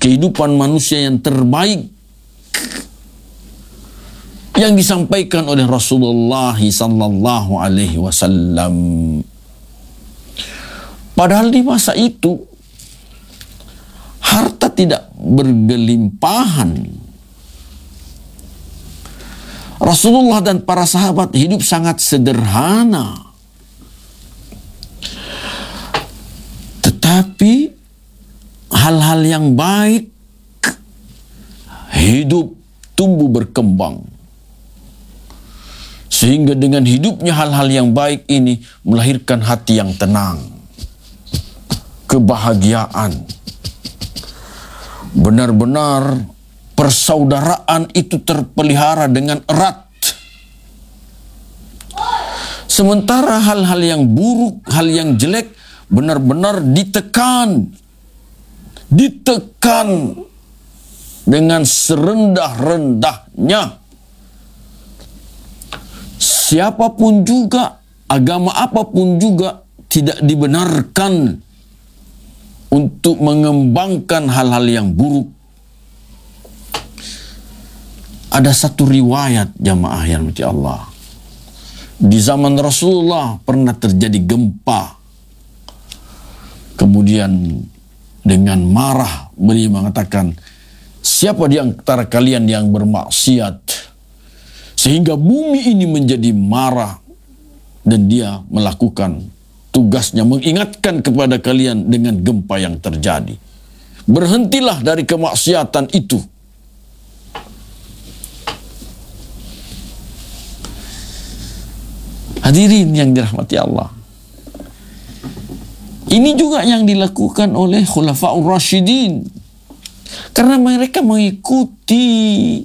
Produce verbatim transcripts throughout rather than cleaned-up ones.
kehidupan manusia yang terbaik yang disampaikan oleh Rasulullah sallallahu alaihi wasallam. Padahal di masa itu harta tidak bergelimpahan. Rasulullah dan para sahabat hidup sangat sederhana. Tetapi hal-hal yang baik hidup tumbuh berkembang. Sehingga dengan hidupnya hal-hal yang baik ini melahirkan hati yang tenang, kebahagiaan. Benar-benar persaudaraan itu terpelihara dengan erat. Sementara hal-hal yang buruk, hal yang jelek benar-benar ditekan. Ditekan dengan serendah-rendahnya. Siapapun juga, agama apapun juga tidak dibenarkan untuk mengembangkan hal-hal yang buruk. Ada satu riwayat jamaah yang dirahmati Allah. Di zaman Rasulullah pernah terjadi gempa. Kemudian dengan marah beliau mengatakan, siapa di antara kalian yang bermaksiat sehingga bumi ini menjadi marah, dan dia melakukan tugasnya mengingatkan kepada kalian dengan gempa yang terjadi. Berhentilah dari kemaksiatan itu. Hadirin yang dirahmati Allah. Ini juga yang dilakukan oleh Khulafaur Rasyidin. Karena mereka mengikuti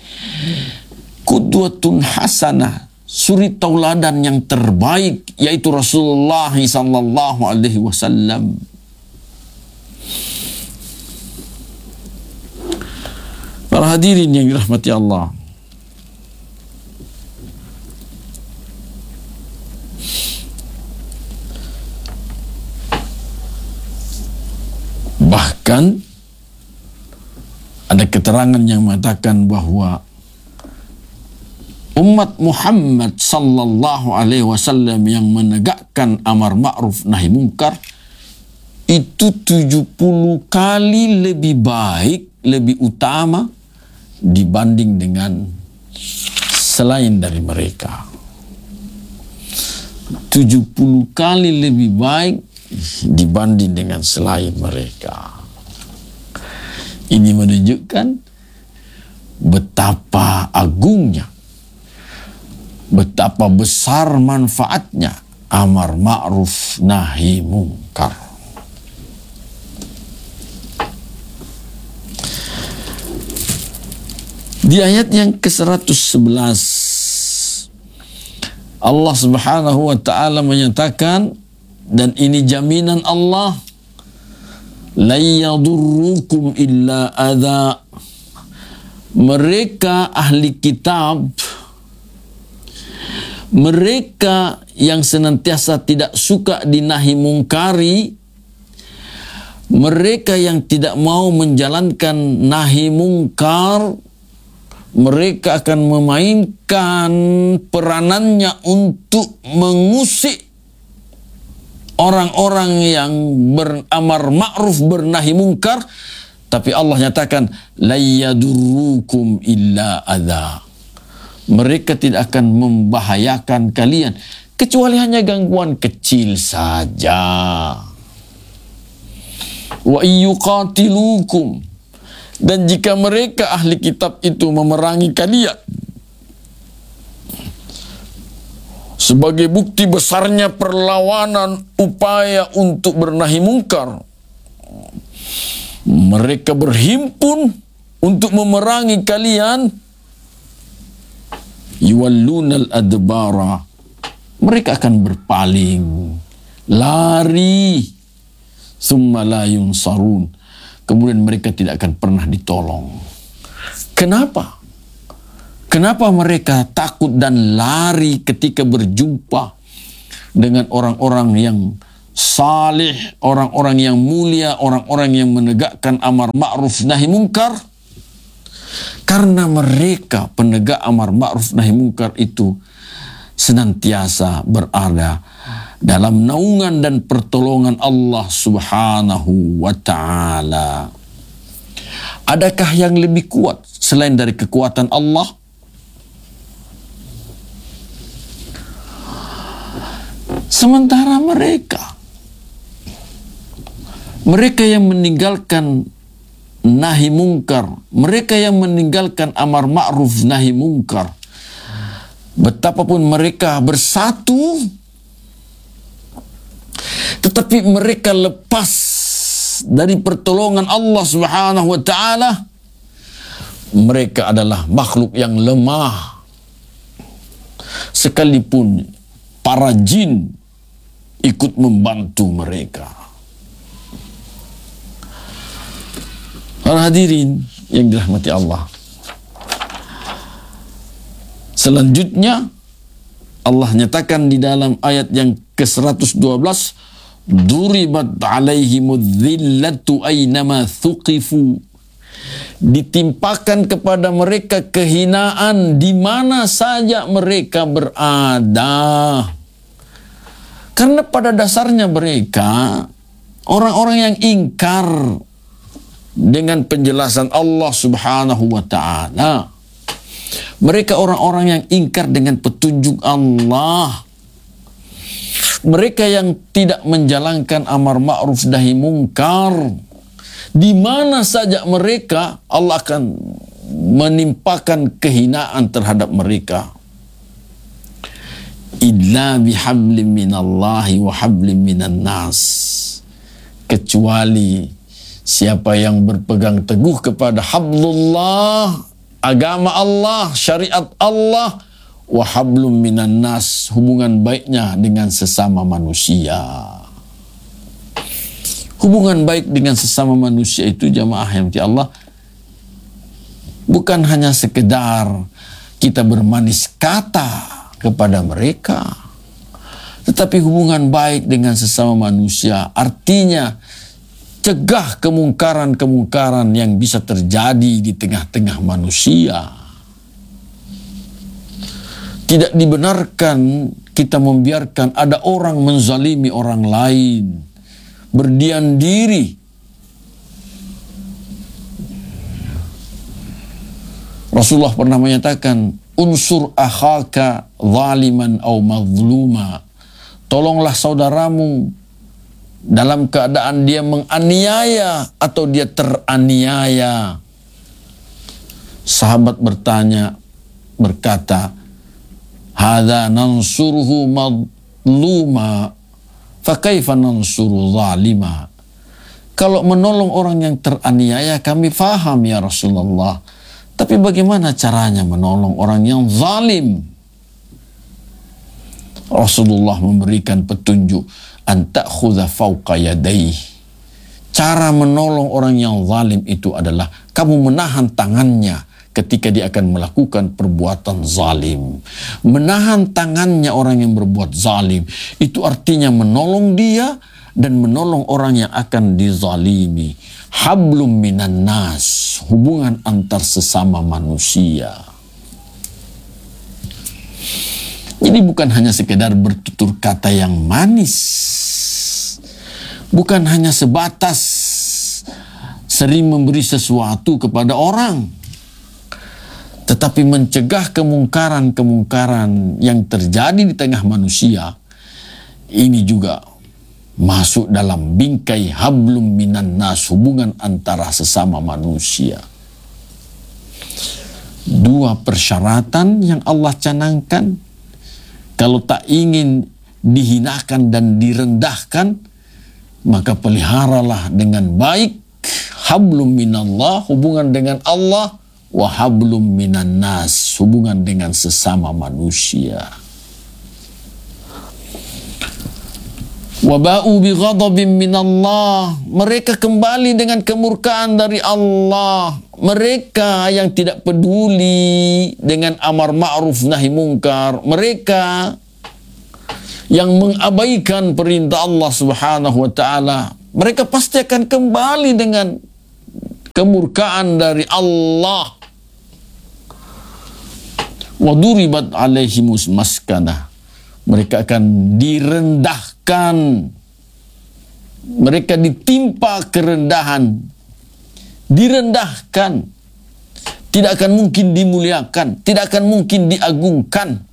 qudwatun hasanah, suri tauladan yang terbaik, yaitu Rasulullah sallallahu alaihi wasallam. Para hadirin yang dirahmati Allah. Bahkan ada keterangan yang mengatakan bahwa umat Muhammad sallallahu alaihi wasallam yang menegakkan amar ma'ruf nahi mungkar itu tujuh puluh kali lebih baik, lebih utama dibanding dengan selain dari mereka. tujuh puluh kali lebih baik dibanding dengan selain mereka. Ini menunjukkan betapa agungnya, betapa besar manfaatnya amar ma'ruf nahi mungkar. Di ayat yang ke seratus sebelas Allah Subhanahu wa taala menyatakan, dan ini jaminan Allah, la yadurrukum illa adza. Mereka ahli kitab, mereka yang senantiasa tidak suka dinahi mungkari, mereka yang tidak mau menjalankan nahi mungkar, mereka akan memainkan peranannya untuk mengusik orang-orang yang beramar ma'ruf bernahi mungkar. Tapi Allah nyatakan, la yadurrukum illa adza. Mereka tidak akan membahayakan kalian kecuali hanya gangguan kecil saja. Wa yuqatilukum, dan jika mereka ahli kitab itu memerangi kalian sebagai bukti besarnya perlawanan upaya untuk bernahi mungkar, mereka berhimpun untuk memerangi kalian, yuwallunal adbara, mereka akan berpaling, lari, summa la yunsarun, kemudian mereka tidak akan pernah ditolong. Kenapa? Kenapa mereka takut dan lari ketika berjumpa dengan orang-orang yang salih, orang-orang yang mulia, orang-orang yang menegakkan amar ma'ruf nahi mungkar. Karena mereka penegak amar ma'ruf nahi mungkar itu senantiasa berada dalam naungan dan pertolongan Allah Subhanahu wa ta'ala. Adakah yang lebih kuat selain dari kekuatan Allah? Sementara mereka, mereka yang meninggalkan nahi mungkar, mereka yang meninggalkan amar ma'ruf nahi mungkar, betapapun mereka bersatu, tetapi mereka lepas dari pertolongan Allah Subhanahu wa ta'ala, mereka adalah makhluk yang lemah. Sekalipun para jin ikut membantu mereka. Para hadirin yang dirahmati Allah. Selanjutnya Allah nyatakan di dalam ayat yang ke seratus dua belas, duribat alaihimudz zillatu aynama thuqifu, ditimpakan kepada mereka kehinaan di mana saja mereka berada. Karena pada dasarnya mereka orang-orang yang ingkar dengan penjelasan Allah Subhanahu wa ta'ala. Mereka orang-orang yang ingkar dengan petunjuk Allah. Mereka yang tidak menjalankan amar ma'ruf nahi mungkar. Di mana saja mereka, Allah akan menimpakan kehinaan terhadap mereka. Illa bihablim minallahi wa hablim minan nas. Kecuali siapa yang berpegang teguh kepada hablullah, agama Allah, syariat Allah, wa hablum minan nas, hubungan baiknya dengan sesama manusia. Hubungan baik dengan sesama manusia itu, jamaah yang dirahmati Allah, bukan hanya sekedar kita bermanis kata kepada mereka, tetapi hubungan baik dengan sesama manusia artinya cegah kemungkaran-kemungkaran yang bisa terjadi di tengah-tengah manusia. Tidak dibenarkan kita membiarkan ada orang menzalimi orang lain, berdiam diri. Rasulullah pernah menyatakan, unsur akhaka zaliman au mazluma. Tolonglah saudaramu dalam keadaan dia menganiaya atau dia teraniaya. Sahabat bertanya, berkata, hadza nansuruhu mazluma, fa kaifa nansuru zalima. Kalau menolong orang yang teraniaya kami faham ya Rasulullah, tapi bagaimana caranya menolong orang yang zalim? Rasulullah memberikan petunjuk, an ta'khudha fawqa yadayhi. Cara menolong orang yang zalim itu adalah kamu menahan tangannya ketika dia akan melakukan perbuatan zalim. Menahan tangannya orang yang berbuat zalim itu artinya menolong dia dan menolong orang yang akan dizalimi. Hablum minan nas, hubungan antar sesama manusia. Jadi bukan hanya sekedar bertutur kata yang manis, bukan hanya sebatas sering memberi sesuatu kepada orang, tetapi mencegah kemungkaran-kemungkaran yang terjadi di tengah manusia. Ini juga masuk dalam bingkai hablum minan nas, hubungan antara sesama manusia. Dua persyaratan yang Allah canangkan, kalau tak ingin dihinakan dan direndahkan, maka peliharalah dengan baik hablum minallah, hubungan dengan Allah, wa hablum minan nas, hubungan dengan sesama manusia. Waba'u bi ghadabin minallah, mereka kembali dengan kemurkaan dari Allah. Mereka yang tidak peduli dengan amar ma'ruf nahi mungkar, mereka yang mengabaikan perintah Allah Subhanahu wa taala, mereka pasti akan kembali dengan kemurkaan dari Allah. Wa duribat alaihimus maskanah. Mereka akan direndahkan. Mereka ditimpa kerendahan. Direndahkan. Tidak akan mungkin dimuliakan. Tidak akan mungkin diagungkan.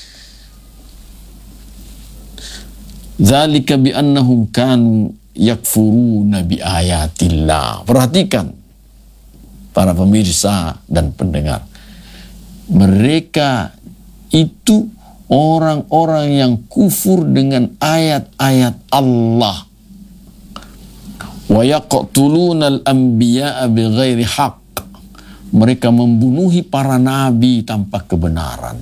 Zalika bi annahum kanu yakfuruna bi ayatillah. Perhatikan para pemirsa dan pendengar. Mereka itu orang-orang yang kufur dengan ayat-ayat Allah. Wa yaqtuluna al-anbiya'a bighairi haqq. Mereka membunuhi para nabi tanpa kebenaran.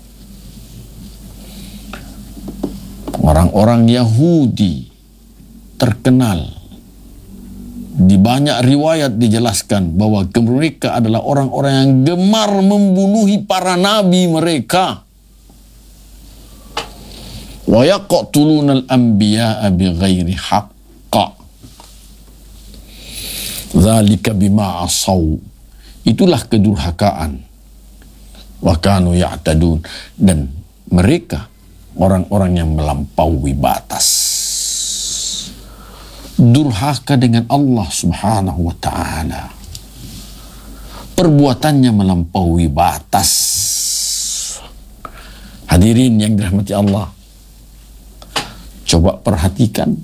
Orang-orang Yahudi terkenal, di banyak riwayat dijelaskan bahwa mereka adalah orang-orang yang gemar membunuhi para nabi mereka. Wa yaqtuluna al-anbiya'a bighairi haqq. Dzalika bima asaw. Itulah kedurhakaan. Wa kanu ya'tadun. Dan mereka orang-orang yang melampaui batas. Durhaka dengan Allah Subhanahu wa ta'ala. Perbuatannya melampaui batas. Hadirin yang dirahmati Allah, coba perhatikan.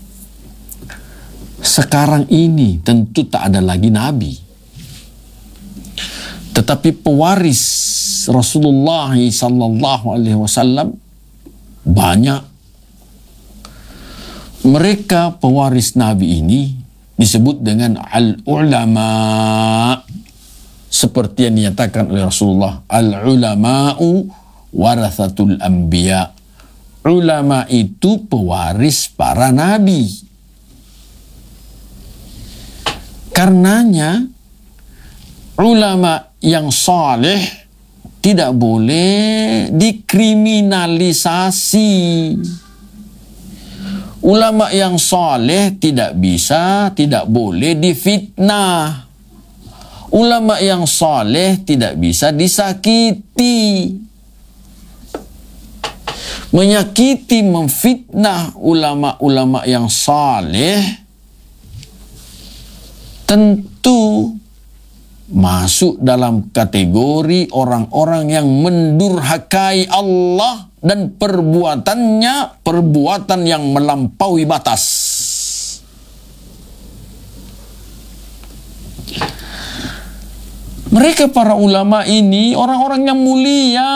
Sekarang ini tentu tak ada lagi nabi, tetapi pewaris Rasulullah sallallahu alaihi wasallam banyak. Mereka pewaris Nabi ini disebut dengan al-ulama. Seperti yang dinyatakan oleh Rasulullah, al-ulama'u warathatul anbiya. Ulama itu pewaris para nabi. Karenanya ulama yang saleh tidak boleh dikriminalisasi. Ulama yang saleh tidak bisa, tidak boleh difitnah. Ulama yang saleh tidak bisa disakiti. Menyakiti, memfitnah ulama-ulama yang saleh tentu masuk dalam kategori orang-orang yang mendurhakai Allah dan perbuatannya perbuatan yang melampaui batas. Mereka para ulama ini orang-orang yang mulia.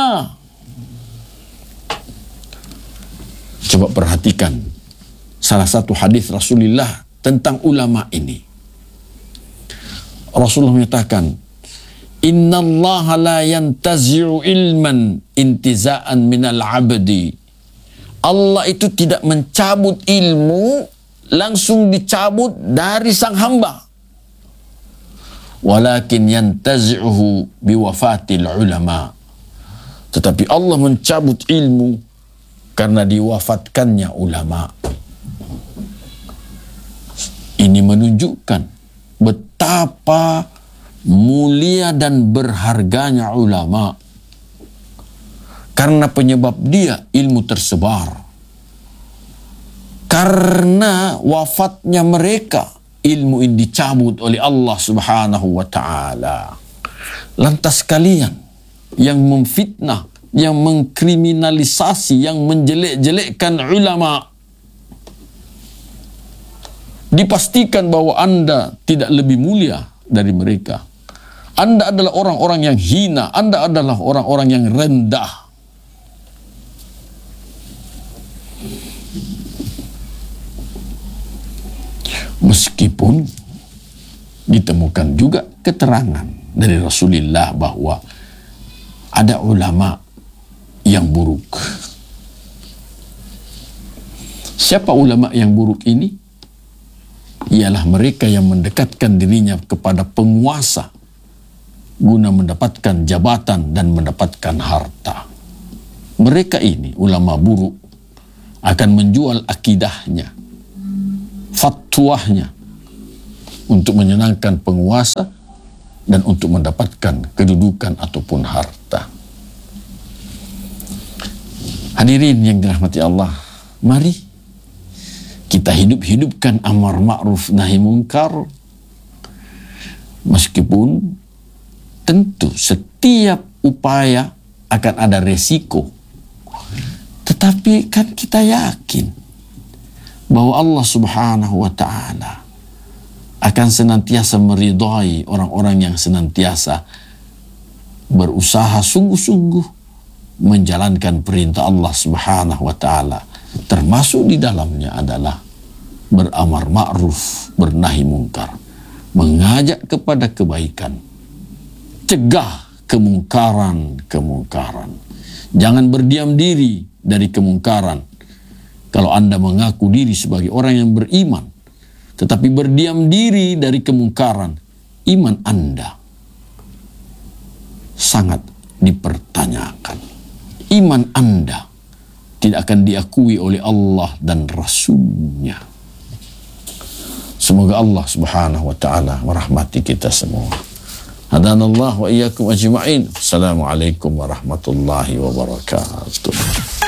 Coba perhatikan salah satu hadis Rasulullah tentang ulama ini. Rasulullah menyatakan, Inna Allah la yantazi'u ilman intiza'an minal abdi. Allah itu tidak mencabut ilmu langsung dicabut dari sang hamba. Walakin yantazi'uhu biwafatil ulama. Tetapi Allah mencabut ilmu karena diwafatkannya ulama. Ini menunjukkan betapa mulia dan berharganya ulama. Karena penyebab dia ilmu tersebar. Karena wafatnya mereka, ilmu ini dicabut oleh Allah Subhanahu wa ta'ala. Lantas kalian yang memfitnah, yang mengkriminalisasi, yang menjelek-jelekkan ulama, dipastikan bahwa Anda tidak lebih mulia dari mereka. Anda adalah orang-orang yang hina. Anda adalah orang-orang yang rendah. Meskipun ditemukan juga keterangan dari Rasulullah bahwa ada ulama yang buruk. Siapa ulama yang buruk ini? Ialah mereka yang mendekatkan dirinya kepada penguasa guna mendapatkan jabatan dan mendapatkan harta. Mereka ini ulama buruk. akan menjual akidahnya, fatwahnya untuk menyenangkan penguasa dan untuk mendapatkan kedudukan ataupun harta. Hadirin yang dirahmati Allah, mari kita hidup-hidupkan amar ma'ruf nahi mungkar, meskipun tentu setiap upaya akan ada resiko, tetapi kan kita yakin bahwa Allah Subhanahu wa ta'ala akan senantiasa meridai orang-orang yang senantiasa berusaha sungguh-sungguh menjalankan perintah Allah Subhanahu wa ta'ala, termasuk di dalamnya adalah beramar ma'ruf, bernahi mungkar, mengajak kepada kebaikan, cegah kemungkaran-kemungkaran. Jangan berdiam diri dari kemungkaran. Kalau Anda mengaku diri sebagai orang yang beriman, tetapi berdiam diri dari kemungkaran, iman Anda sangat dipertanyakan. Iman Anda tidak akan diakui oleh Allah dan Rasul-Nya. Semoga Allah Subhanahu wa ta'ala merahmati kita semua. Hadanallah wa iyyakum ajma'in. Assalamualaikum warahmatullahi wabarakatuh.